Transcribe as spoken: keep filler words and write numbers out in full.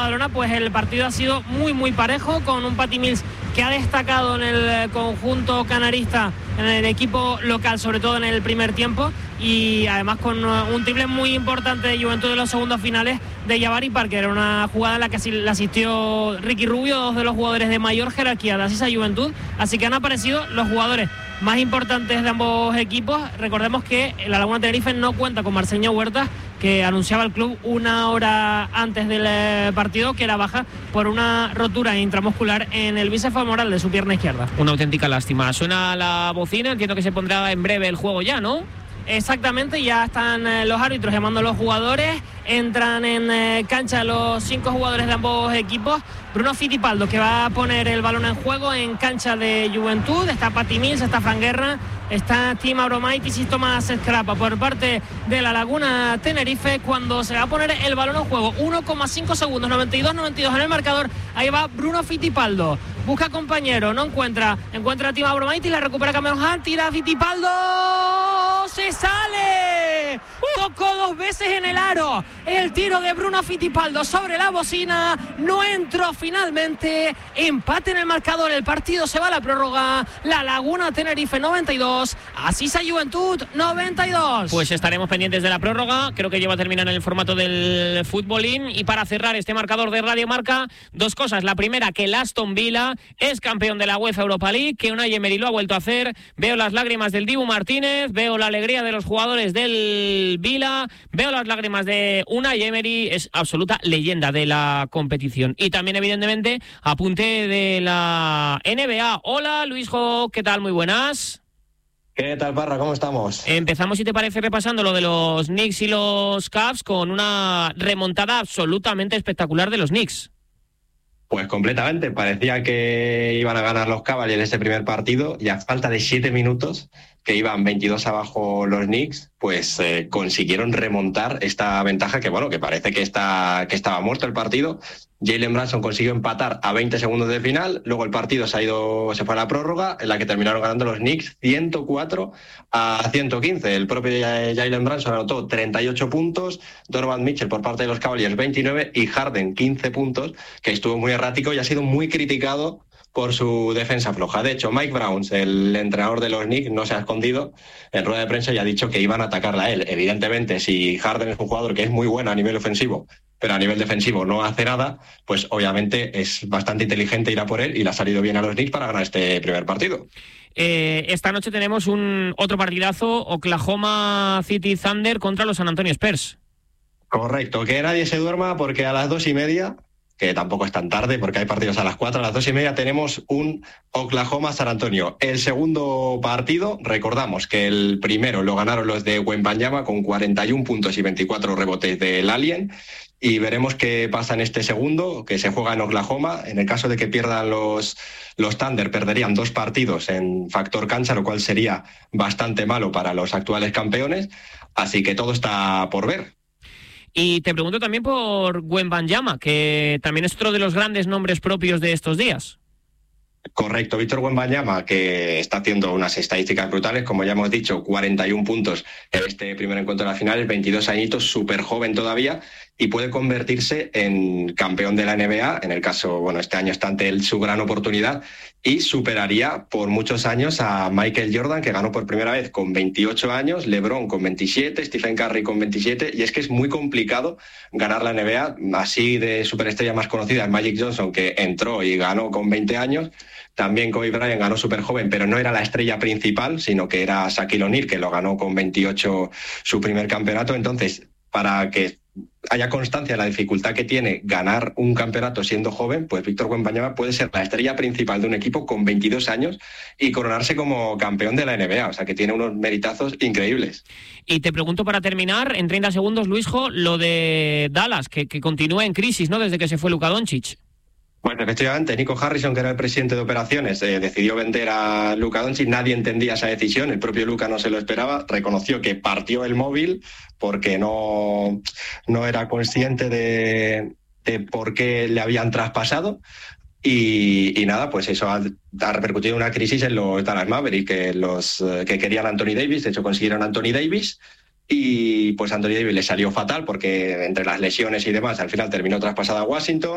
Badalona, pues el partido ha sido muy muy parejo, con un Patty Mills que ha destacado en el conjunto canarista, en el equipo local, sobre todo en el primer tiempo, y además con un triple muy importante de Juventud en los segundos finales de Jabari Parker. Era una jugada en la que le asistió Ricky Rubio, dos de los jugadores de mayor jerarquía de Asisa Juventud, así que han aparecido los jugadores más importantes de ambos equipos. Recordemos que la Laguna Tenerife no cuenta con Marceño Huertas, que anunciaba el club una hora antes del partido que era baja por una rotura intramuscular en el bíceps femoral de su pierna izquierda. Una auténtica lástima. Suena la bocina, entiendo que se pondrá en breve el juego ya, ¿no? Exactamente, ya están eh, los árbitros llamando a los jugadores, entran en eh, cancha los cinco jugadores de ambos equipos. Bruno Fittipaldo, que va a poner el balón en juego en cancha de Juventud. Está Patty Mills, está Fran Guerra, está Tim Abromaitis y Tomás Scrapa por parte de la Laguna Tenerife, cuando se va a poner el balón en juego. uno coma cinco segundos, noventa y dos noventa y dos en el marcador. Ahí va Bruno Fittipaldo, busca compañero, no encuentra, encuentra a Tim Abromaitis, la recupera Cameron Hunt, tira a Fittipaldo, se sale, tocó dos veces en el aro, el tiro de Bruno Fittipaldo sobre la bocina, no entró finalmente. Empate en el marcador, el partido se va a la prórroga. La Laguna Tenerife noventa y dos, Asisa Juventud noventa y dos. Pues estaremos pendientes de la prórroga, creo que lleva a terminar en el formato del futbolín. Y para cerrar este marcador de Radio Marca, dos cosas. La primera, que el Aston Villa es campeón de la UEFA Europa League, que Unai Emery lo ha vuelto a hacer. Veo las lágrimas del Dibu Martínez, veo la alegría de los jugadores del Villa, veo las lágrimas de Unai Emery, es absoluta leyenda de la competición. Y también, evidentemente, apunte de la N B A. Hola, Luisjo, ¿qué tal? Muy buenas. ¿Qué tal, Parra? ¿Cómo estamos? Empezamos, si te parece, repasando lo de los Knicks y los Cavs, con una remontada absolutamente espectacular de los Knicks. Pues completamente. Parecía que iban a ganar los Cavaliers ese primer partido y a falta de siete minutos, que iban veintidós abajo los Knicks, pues eh, consiguieron remontar esta ventaja que, bueno, que parece que, está, que estaba muerto el partido. Jalen Brunson consiguió empatar a veinte segundos de final, luego el partido se ha ido, se fue a la prórroga, en la que terminaron ganando los Knicks ciento cuatro a ciento quince. El propio Jalen Brunson anotó treinta y ocho puntos, Donovan Mitchell por parte de los Cavaliers veintinueve y Harden quince puntos, que estuvo muy errático y ha sido muy criticado por su defensa floja. De hecho, Mike Brown, el entrenador de los Knicks, no se ha escondido en rueda de prensa y ha dicho que iban a atacarla a él. Evidentemente, si Harden es un jugador que es muy bueno a nivel ofensivo, pero a nivel defensivo no hace nada, pues obviamente es bastante inteligente ir a por él y le ha salido bien a los Knicks para ganar este primer partido. Eh, esta noche tenemos un otro partidazo, Oklahoma City Thunder contra los San Antonio Spurs. Correcto, que nadie se duerma porque a las dos y media, que tampoco es tan tarde porque hay partidos a las cuatro, a las dos y media tenemos un Oklahoma-San Antonio. El segundo partido, recordamos que el primero lo ganaron los de Wembanyama con cuarenta y un puntos y veinticuatro rebotes del Alien, y veremos qué pasa en este segundo, que se juega en Oklahoma. En el caso de que pierdan los, los Thunder, perderían dos partidos en factor cancha, lo cual sería bastante malo para los actuales campeones, así que todo está por ver. Y te pregunto también por Wembanyama, que también es otro de los grandes nombres propios de estos días. Correcto, Víctor Wembanyama, que está haciendo unas estadísticas brutales, como ya hemos dicho, cuarenta y un puntos en este primer encuentro de la final, veintidós añitos, súper joven todavía, y puede convertirse en campeón de la N B A. En el caso, bueno, este año está ante él su gran oportunidad, y superaría por muchos años a Michael Jordan, que ganó por primera vez con veintiocho años, LeBron con veintisiete, Stephen Curry con veintisiete, y es que es muy complicado ganar la N B A. Así de superestrella más conocida, Magic Johnson, que entró y ganó con veinte años, también Kobe Bryant ganó súper joven, pero no era la estrella principal, sino que era Shaquille O'Neal, que lo ganó con veintiocho su primer campeonato. Entonces, para que haya constancia de la dificultad que tiene ganar un campeonato siendo joven, pues Víctor Wembanyama puede ser la estrella principal de un equipo con veintidós años y coronarse como campeón de la N B A, o sea que tiene unos meritazos increíbles. Y te pregunto para terminar, en treinta segundos, Luisjo, lo de Dallas, que, que continúa en crisis, ¿no?, desde que se fue Luka Doncic. Bueno, efectivamente, Nico Harrison, que era el presidente de operaciones, eh, decidió vender a Luka Doncic. Nadie entendía esa decisión, el propio Luka no se lo esperaba, reconoció que partió el móvil porque no, no era consciente de, de por qué le habían traspasado. Y, y nada, pues eso ha, ha repercutido en una crisis en los Dallas Mavericks, que, los, eh, que querían a Anthony Davis, de hecho consiguieron a Anthony Davis, y pues Anthony Davis le salió fatal porque entre las lesiones y demás al final terminó traspasada a Washington.